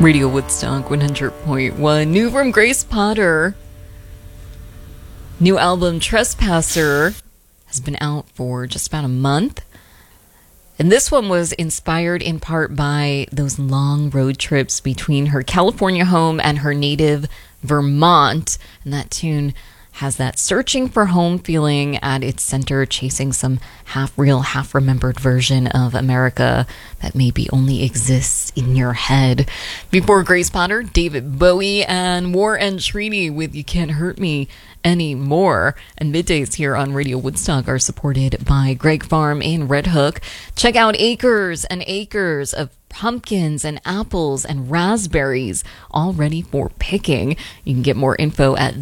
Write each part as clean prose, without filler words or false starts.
Radio Woodstock 100.1. New from Grace Potter. New album Trespasser has been out for just about a month. And this one was inspired in part by those long road trips between her California home and her native Vermont. And that tune has that searching for home feeling at its center, chasing some half-real, half-remembered version of America that maybe only exists in your head. Before Grace Potter, David Bowie and War and Treaty with You Can't Hurt Me Anymore. And middays here on Radio Woodstock are supported by Greg Farm in Red Hook. Check out acres and acres of pumpkins and apples and raspberries all ready for picking. You can get more info at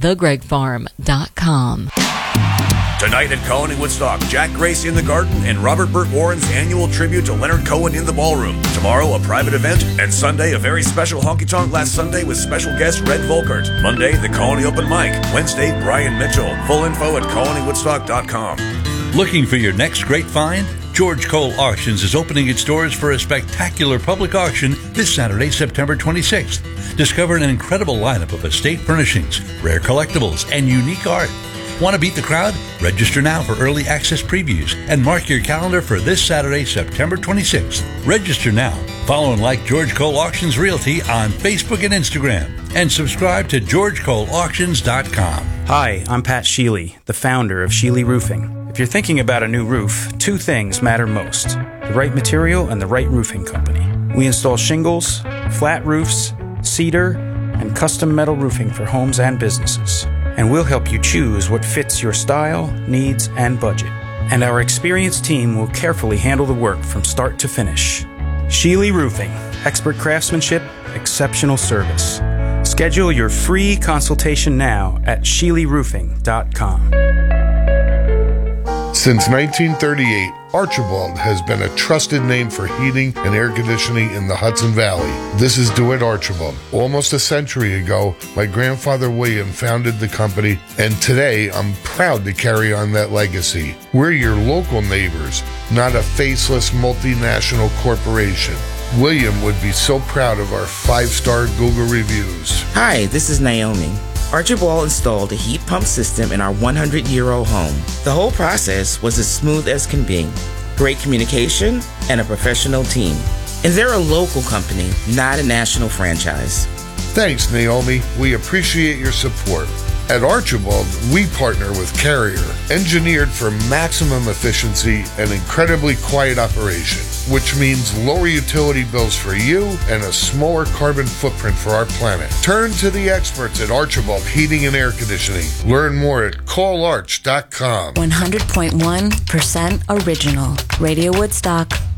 thegregfarm.com. Tonight at Cohen and Woodstock, Jack Grace in the Garden and Robert Burt Warren's annual tribute to Leonard Cohen in the Ballroom. Tomorrow, a private event, and Sunday, a very special honky-tonk last Sunday with special guest Red Volkert. Monday, the Cohen Open Mic. Wednesday, Brian Mitchell. Full info at cohenandwoodstock.com. Looking for your next great find? George Cole Auctions is opening its doors for a spectacular public auction this Saturday, September 26th. Discover an incredible lineup of estate furnishings, rare collectibles, and unique art. Want to beat the crowd? Register now for early access previews and mark your calendar for this Saturday, September 26th. Register now. Follow and like George Cole Auctions Realty on Facebook and Instagram. And subscribe to GeorgeColeAuctions.com. Hi, I'm Pat Sheely, the founder of Sheely Roofing. If you're thinking about a new roof, two things matter most: the right material and the right roofing company. We install shingles, flat roofs, cedar, and custom metal roofing for homes and businesses. And we'll help you choose what fits your style, needs, and budget. And our experienced team will carefully handle the work from start to finish. Sheely Roofing. Expert craftsmanship, exceptional service. Schedule your free consultation now at SheelyRoofing.com. Since 1938, Archibald has been a trusted name for heating and air conditioning in the Hudson Valley. This is DeWitt Archibald. Almost a century ago, my grandfather William founded the company, and today I'm proud to carry on that legacy. We're your local neighbors, not a faceless multinational corporation. William would be so proud of our 5-star Google reviews. Hi, this is Naomi. Archibald installed a heat pump system in our 100-year-old home. The whole process was as smooth as can be. Great communication and a professional team. And they're a local company, not a national franchise. Thanks, Naomi. We appreciate your support. At Archibald, we partner with Carrier, engineered for maximum efficiency and incredibly quiet operation, which means lower utility bills for you and a smaller carbon footprint for our planet. Turn to the experts at Archibald Heating and Air Conditioning. Learn more at callarch.com. 100.1% original. Radio Woodstock.